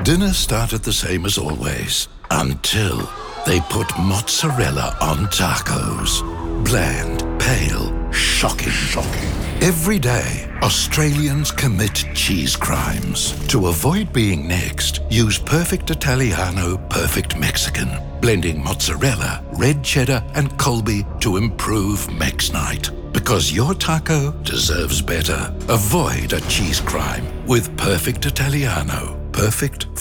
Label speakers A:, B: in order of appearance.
A: Dinner started the same as always, until they put mozzarella on tacos. Bland, pale, shocking. Every day, Australians commit cheese crimes. To avoid being next, use Perfect Italiano, Perfect Mexican, blending mozzarella, red cheddar, and Colby to improve Mex Night. Because your taco deserves better. Avoid a cheese crime with Perfect Italiano. Perfect